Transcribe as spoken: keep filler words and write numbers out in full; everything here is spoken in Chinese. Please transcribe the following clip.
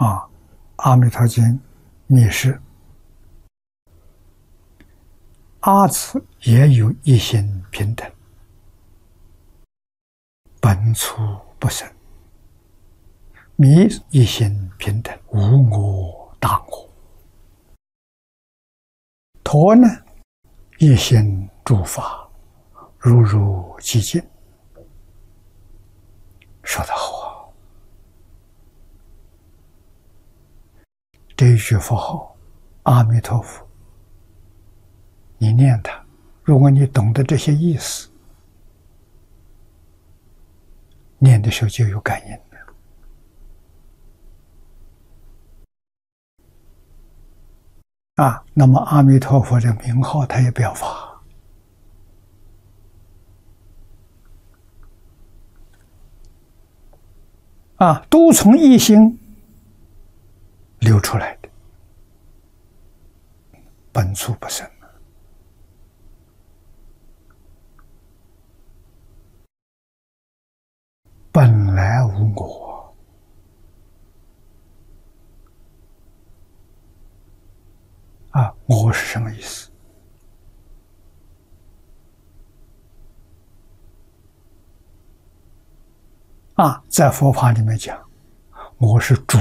啊，《阿弥陀经》密释，阿字也有一心平等，本处不生；弥一心平等，无我大我；陀呢，一心诸法，如如其境。说得好啊！这一句佛号阿弥陀佛，你念它，如果你懂得这些意思，念的时候就有感应了。啊，那么阿弥陀佛的名号，它也表法。啊，都从一心流出来的，本处不生，本来无我。啊，我是什么意思？啊，在佛法里面讲，我是主。